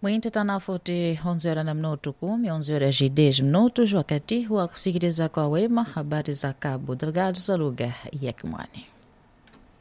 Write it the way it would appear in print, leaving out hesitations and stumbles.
Mwinti tanafuti 11 horas na minuto 10, 11 horas e 10 minutos, wakati wa kusikiliza kwa wema habari za Cabo Delgado za lugha ya Kimwani.